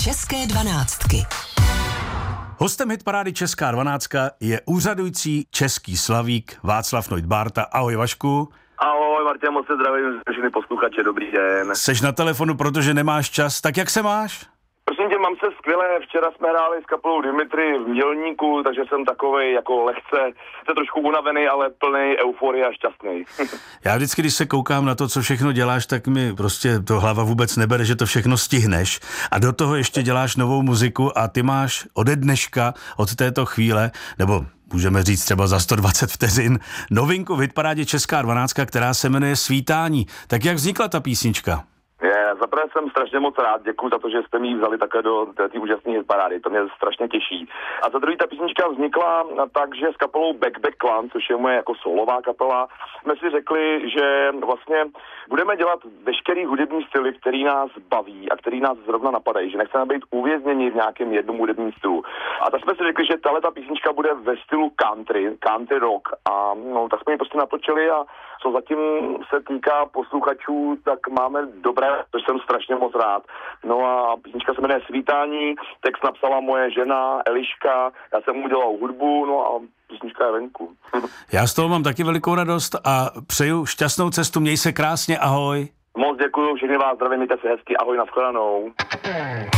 České dvanáctky. Hostem hitparády Česká dvanáctka je úřadující český slavík Václav Noit Bárta. Ahoj Vašku. Ahoj Martin, moc se zdravím všechny posluchače, dobrý den. Seš na telefonu, protože nemáš čas, tak jak se máš? Prosím tě, mám se skvěle, včera jsme hráli s kapelou Dimitri v Mělníku, takže jsem takovej jako lehce, trošku unavený, ale plný euforie a šťastný. Já vždycky, když se koukám na to, co všechno děláš, tak mi prostě to hlava vůbec nebere, že to všechno stihneš a do toho ještě děláš novou muziku a ty máš ode dneška, od této chvíle, nebo můžeme říct třeba za 120 vteřin, novinku v hitparádě Česká dvanáctka, která se jmenuje Svítání. Tak jak vznikla ta písnička? Zaprvé jsem strašně moc rád, děkuji za to, že jste mi vzali také do té úžasné hitparády, to mě strašně těší. A za druhý ta písnička vznikla tak, že s kapelou Back Clan, což je moje jako solová kapela, jsme si řekli, že vlastně budeme dělat veškerý hudební styly, který nás baví a který nás zrovna napadají, že nechceme být uvězněni v nějakém jednom hudebním stylu. A tak jsme si řekli, že tahle ta písnička bude ve stylu country rock a no, tak jsme ji prostě natočili a co zatím se týká posluchačů, tak máme dobré, což jsem strašně moc rád. No a písnička se jmenuje Svítání, text napsala moje žena Eliška, já jsem udělal hudbu, no a písnička je venku. Já z toho mám taky velikou radost a přeju šťastnou cestu, měj se krásně, ahoj. Moc děkuju, všechny vás zdravím, mějte se hezky, ahoj, nashledanou.